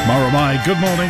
Moramai, good morning.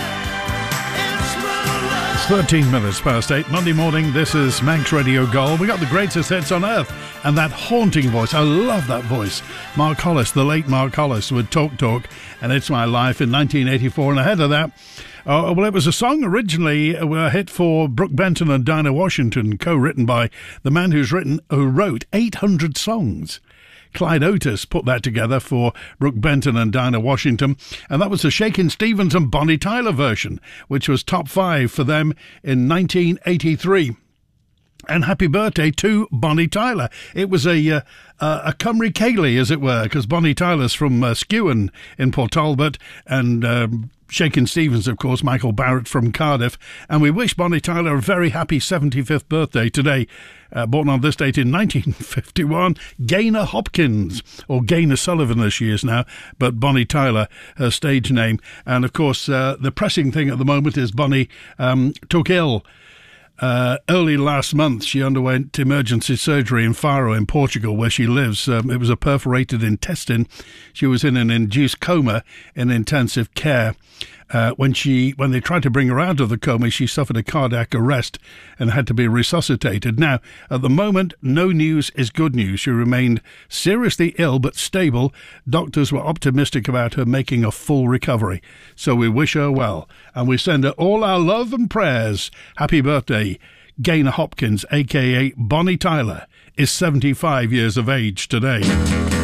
It's 13 minutes past 8, Monday morning. This is Manx Radio Gold. We got the greatest hits on earth, and that haunting voice. I love that voice. Mark Hollis, the late Mark Hollis, with Talk, and It's My Life in 1984. And ahead of that, well, it was a song originally a hit for Brooke Benton and Dinah Washington, co-written by the man who wrote 800 songs. Clyde Otis put that together for Brooke Benton and Dinah Washington, and that was the Shakin' Stevens and Bonnie Tyler version, which was top 5 for them in 1983. And happy birthday to Bonnie Tyler. It was a Cymru Ceili, as it were, because Bonnie Tyler's from Skewen in Port Talbot, and Shakin' Stevens, of course, Michael Barrett from Cardiff. And we wish Bonnie Tyler a very happy 75th birthday today. Born on this date in 1951, Gaynor Hopkins, or Gaynor Sullivan as she is now, but Bonnie Tyler, her stage name. And of course, the pressing thing at the moment is Bonnie took ill. Early last month, she underwent emergency surgery in Faro in Portugal, where she lives. It was a perforated intestine. She was in an induced coma in intensive care. When they tried to bring her out of the coma, she suffered a cardiac arrest and had to be resuscitated. Now, at the moment, no news is good news. She remained seriously ill but stable. Doctors were optimistic about her making a full recovery. So we wish her well, and we send her all our love and prayers. Happy birthday. Gaynor Hopkins, a.k.a. Bonnie Tyler, is 75 years of age today.